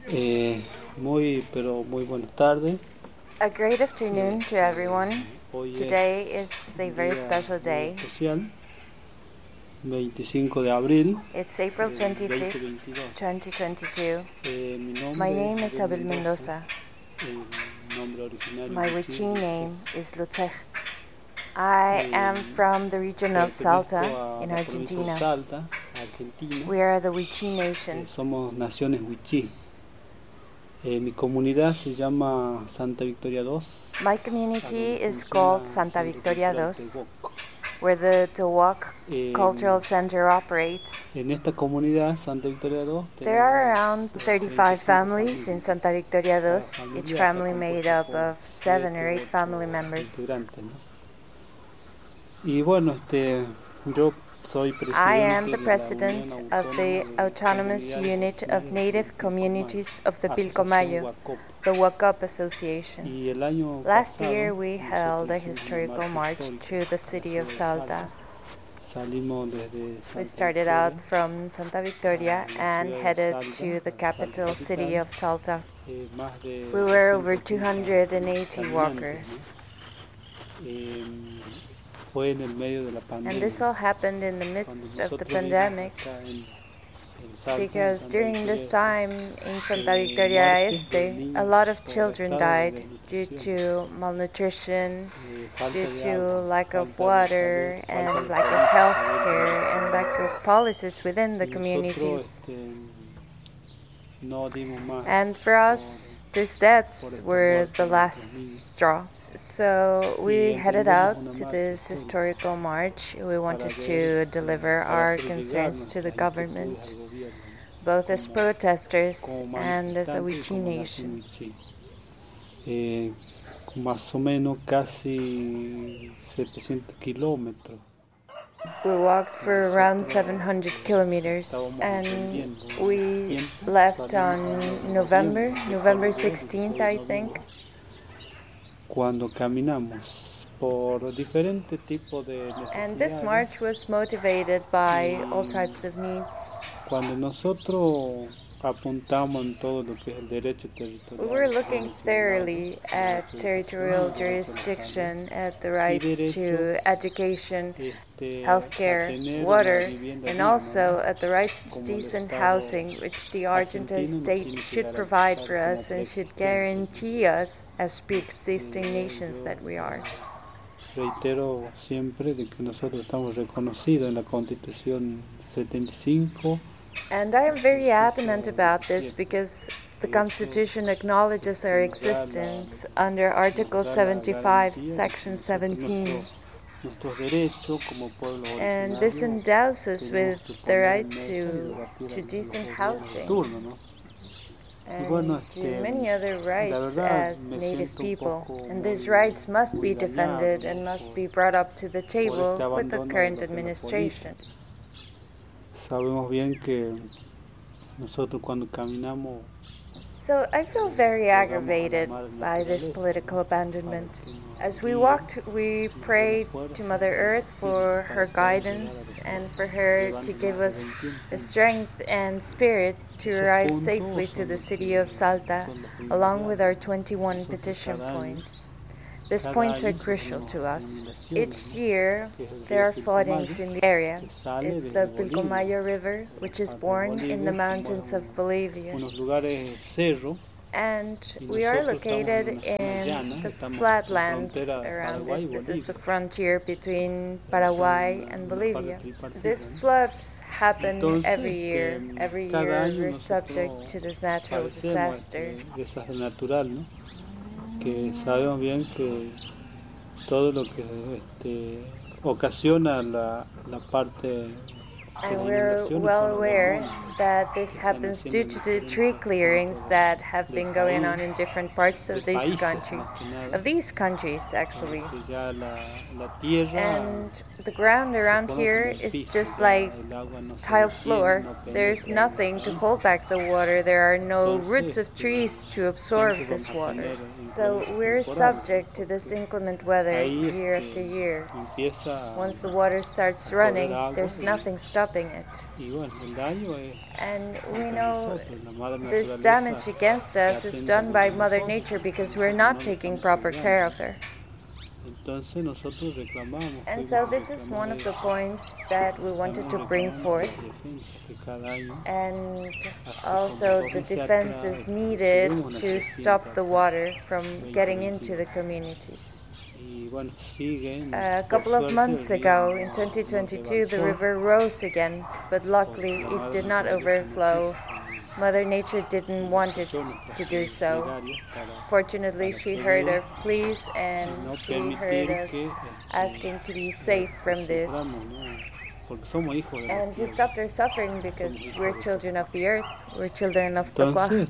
Muy buenas tardes. A great afternoon to everyone. Hoy Today is a very special day. Especial, 25 de abril. It's April 25th, 2022. My name is Abel Mendoza. My Wichí name is Lutzech. I am from the region of Salta in Argentina. We are the Wichí Nation. Somos naciones Wichí. Mi comunidad se llama Santa Victoria II. My community is called Santa Victoria II, where the Towok Cultural Center operates. En esta comunidad, Santa Victoria II, there are around 35 families in Santa Victoria II, each family made up of 7 or 8 family members. Y bueno, yo soy I am the president of the Autonomous Unit of Native Communities of the Pilcomayo, the Huacop Association. Last year we held a historical march through the city of Salta. We started out from Santa Victoria and headed to the capital city of Salta. We were over 280 walkers. And this all happened in the midst of the pandemic, because during this time in Santa Victoria Este, a lot of children died due to malnutrition, due to lack of water and lack of health care and lack of policies within the communities. And for us, these deaths were the last straw. So we headed out to this historical march. We wanted to deliver our concerns to the government, both as protesters and as a Wichí Nation. Más o menos casi 700 kilómetros. We walked for around 700 kilometers, and we left on November 16th, I think. Cuando caminamos por diferentes tipos de necesidades. And this march was motivated by all types of needs. Cuando nosotros apuntamos en todo lo que es el derecho territorial. We were looking thoroughly at territorial jurisdiction, at the rights to education, healthcare, water, and also at the rights to decent housing, which the Argentine state should provide for us and should guarantee us as pre-existing nations that we are. Reitero siempre de que nosotros estamos reconocidos en la Constitución 75. And I am very adamant about this because the Constitution acknowledges our existence under Article 75, Section 17. And this endows us with the right to decent housing and to many other rights as Native people. And these rights must be defended and must be brought up to the table with the current administration. Sabemos bien que nosotros cuando caminamos. So I feel very aggravated by this political abandonment. As we walked, we prayed to Mother Earth for her guidance and for her to give us the strength and spirit to arrive safely to the city of Salta, along with our 21 petition points. These points are crucial to us. Each year, there are floodings in the area. It's the Pilcomayo River, which is born in the mountains of Bolivia. And we are located in the flatlands around this. This is the frontier between Paraguay and Bolivia. These floods happen every year. Every year, we're subject to this natural disaster. Que sabemos bien que todo lo que ocasiona la parte. And we're well aware that this happens due to the tree clearings that have been going on in different parts of this country, of these countries actually. And the ground around here is just like tile floor. There's nothing to hold back the water. There are no roots of trees to absorb this water. So we're subject to this inclement weather year after year. Once the water starts running, there's nothing stopping it. And we know this damage against us is done by Mother Nature because we're not taking proper care of her. And so this is one of the points that we wanted to bring forth. And also the defenses needed to stop the water from getting into the communities. A couple of months ago, in 2022, the river rose again, but luckily it did not overflow. Mother Nature didn't want it to do so. Fortunately, she heard our pleas and she heard us asking to be safe from this. And she stopped our suffering because we're children of the earth, we're children of Tocuaj.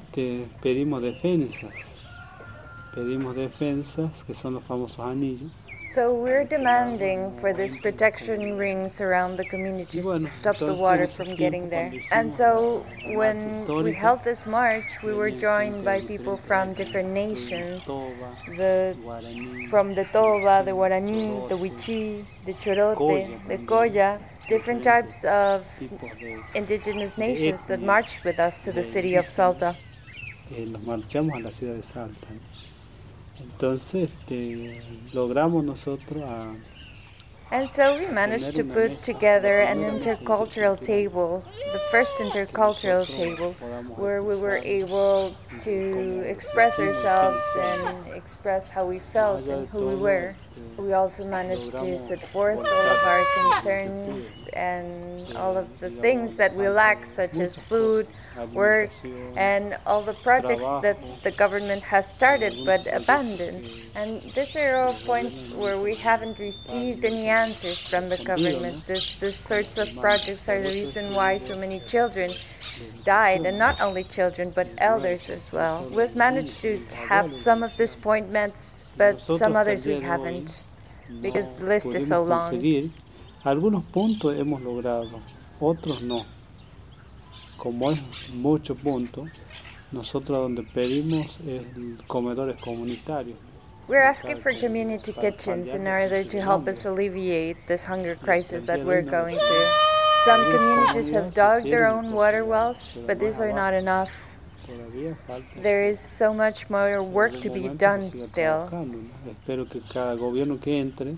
Pedimos defensas, que son los famosos anillos. So we're demanding for this protection rings around the communities to stop the water from getting there. And so when we held this march, we were joined by people from different nations, from the Toba, the Guarani, the Huichí, the Chorote, the Colla, different types of indigenous nations that marched with us to the city of Salta. Nos marchamos a la ciudad de Salta. Entonces, logramos nosotros And so we managed to put together an intercultural table, the first intercultural table, where we were able to express ourselves and express how we felt and who we were. We also managed to set forth all of our concerns and all of the things that we lack, such as food, work, and all the projects that the government has started but abandoned. And these are all points where we haven't received any answers from the government. These sorts of projects are the reason why so many children died, and not only children but elders as well. We've managed to have some of these points, but some others we haven't, because the list is so long. Algunos puntos hemos logrado, otros no. Como es mucho punto, nosotros donde pedimos es comedores comunitarios. We're asking for community kitchens in order to help us alleviate this hunger crisis that we're going through. Some communities have dug their own water wells, but these are not enough. There is so much more work to be done still. Espero que cada gobierno que entre,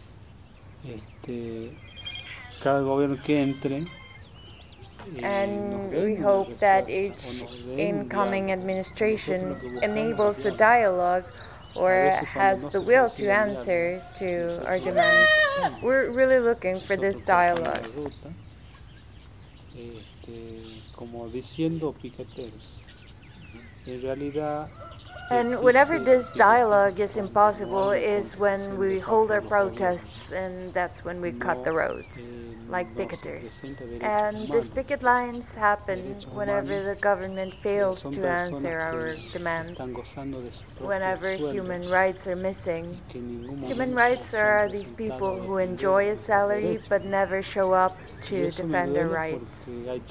cada gobierno que entre. And we hope that each incoming administration enables a dialogue or has the will to answer to our demands. We're really looking for this dialogue. Como diciendo piqueteros. En realidad, and whenever this dialogue is impossible is when we hold our protests, and that's when we cut the roads, like picketers. And these picket lines happen whenever the government fails to answer our demands, whenever human rights are missing. Human rights are these people who enjoy a salary but never show up to defend their rights.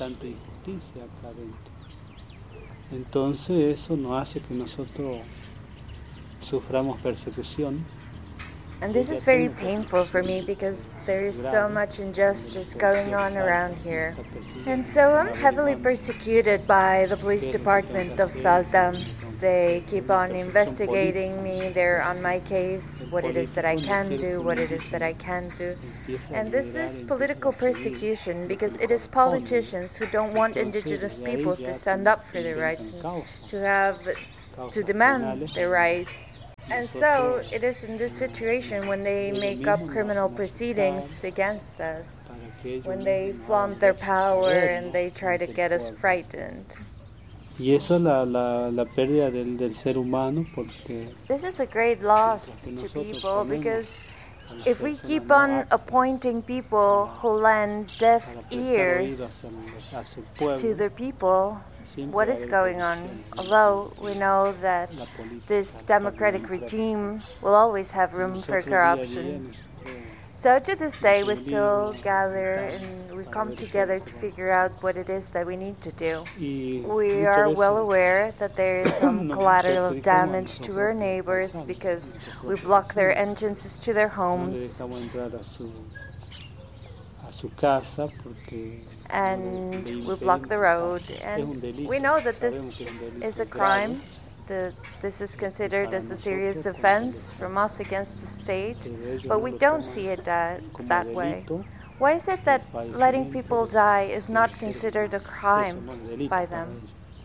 Entonces eso nos hace que nosotros suframos persecución. And this is very painful for me because there is so much injustice going on around here. And so I'm heavily persecuted by the police department of Salta. They keep on investigating me, they're on my case, what it is that I can do, what it is that I can't do. And this is political persecution because it is politicians who don't want indigenous people to stand up for their rights and to demand their rights. And so it is in this situation when they make up criminal proceedings against us, when they flaunt their power and they try to get us frightened. Y eso es la pérdida del ser humano porque this is a great loss to people because if we keep on appointing people who lend deaf ears to the people, what is going on? Although we know that this democratic regime will always have room for corruption. So to this day, we still gather and we come together to figure out what it is that we need to do. We are well aware that there is some collateral damage to our neighbors because we block their entrances to their homes. su casa porque and we block the road. And we know that this is a crime. This is considered as a serious offense from us against the state, but we don't see it that way. Why is it that letting people die is not considered a crime by them?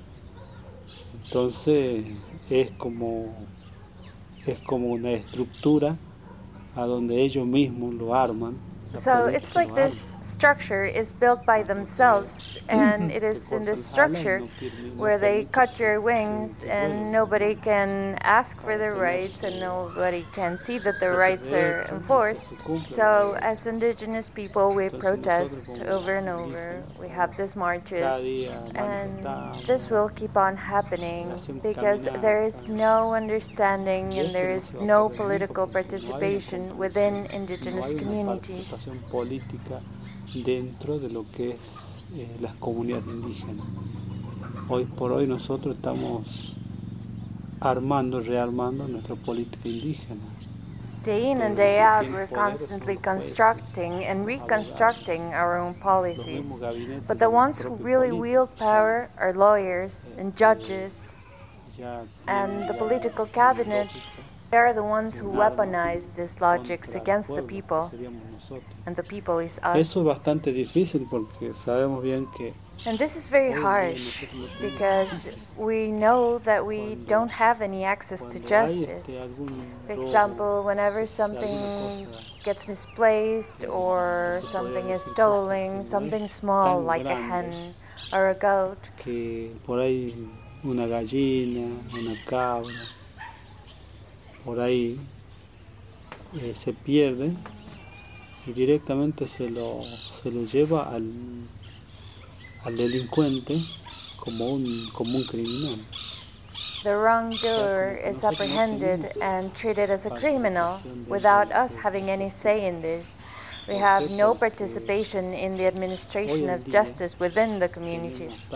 Entonces es como una estructura a donde ellos mismos lo arman. So it's like this structure is built by themselves, and it is in this structure where they cut your wings and nobody can ask for their rights and nobody can see that their rights are enforced. So as indigenous people, we protest over and over. We have these marches, and this will keep on happening because there is no understanding and there is no political participation within indigenous communities. Política dentro de lo que es las comunidades indígenas. Hoy por hoy nosotros estamos rearmando nuestra política indígena. Day in and day out, we're constantly constructing and reconstructing our own policies. But the ones who really wield power are lawyers and judges and the political cabinets. They are the ones who weaponize these logics against the people, and the people is us. Eso es bastante difícil porque sabemos bien que. And this is very harsh because we know that we don't have any access to justice. For example, whenever something gets misplaced or something is stolen, something small like a hen or a goat. Que por ahí una gallina, una cabra. Por ahí se pierde y directamente se lo lleva al delincuente como un criminal. The wrongdoer is apprehended and treated as a criminal without us having any say in this. We have no participation in the administration of justice within the communities.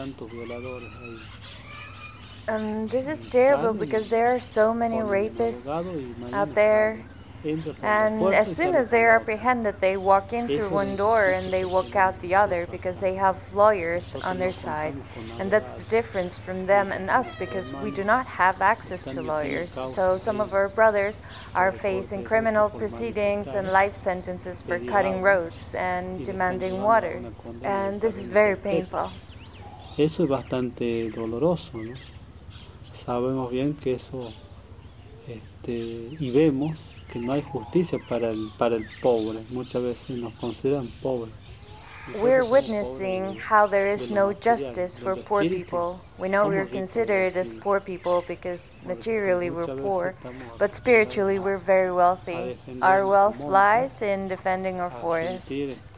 This is terrible because there are so many rapists out there, and as soon as they are apprehended, they walk in through one door and they walk out the other because they have lawyers on their side. And that's the difference from them and us because we do not have access to lawyers. So some of our brothers are facing criminal proceedings and life sentences for cutting roads and demanding water. And this is very painful. Eso es bastante doloroso, ¿no? Sabemos bien que eso, y vemos que no hay justicia para el pobre. Muchas veces nos consideran pobres. We're witnessing how there is no justice for poor people. We know we're considered as poor people because materially we're poor, but spiritually we're very wealthy. Our wealth lies in defending our forest,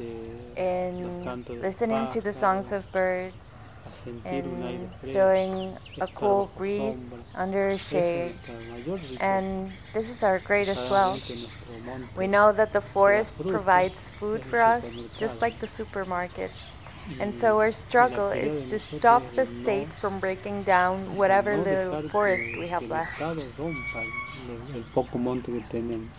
in listening to the songs of birds, and feeling a cool breeze under a shade. And this is our greatest wealth. We know that the forest provides food for us, just like the supermarket. And so our struggle is to stop the state from breaking down whatever little forest we have left. El poco monte que tenemos,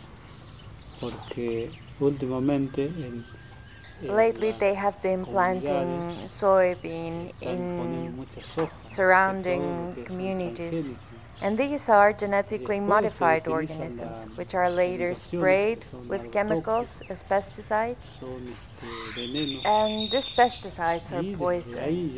porque últimamente lately they have been planting soybean in surrounding communities, and these are genetically modified organisms which are later sprayed with chemicals as pesticides, and these pesticides are poison,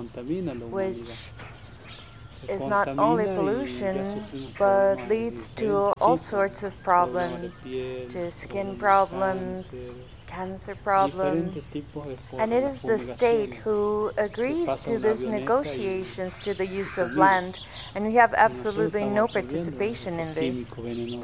which is not only pollution but leads to all sorts of problems, to skin problems, cancer problems, and it is the state who agrees to these negotiations to the use of land, and we have absolutely no participation in this.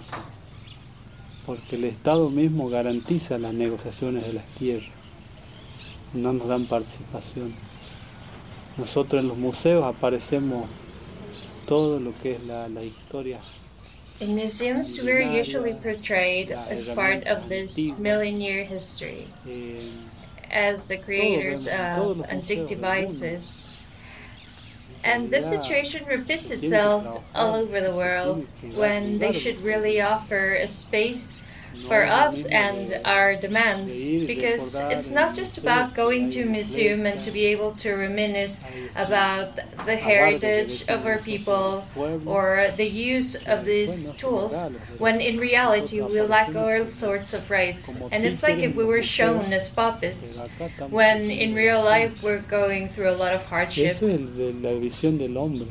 Porque el Estado mismo garantiza las negociaciones de las tierras, no nos dan participación. Nosotros en los museos aparecemos todo lo que es la historia. In museums, we're usually portrayed as part of this millennial history, as the creators of antique devices. And this situation repeats itself all over the world when they should really offer a space for us and our demands, because it's not just about going to a museum and to be able to reminisce about the heritage of our people or the use of these tools, when in reality we lack all sorts of rights. And it's like if we were shown as puppets, when in real life we're going through a lot of hardship. Eso es la visión del hombre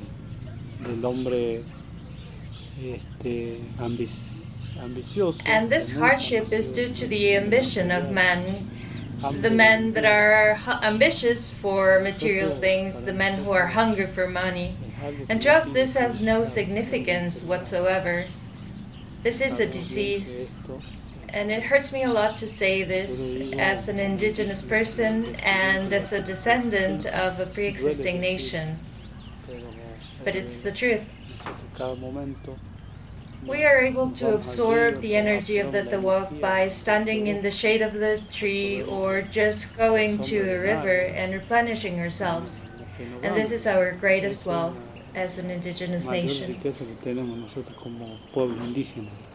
ambicioso. And this hardship is due to the ambition of men, the men that are ambitious for material things, the men who are hungry for money. And to us this has no significance whatsoever. This is a disease. And it hurts me a lot to say this as an indigenous person and as a descendant of a pre-existing nation. But it's the truth. We are able to absorb the energy of the Tawak by standing in the shade of the tree or just going to a river and replenishing ourselves. And this is our greatest wealth as an indigenous nation.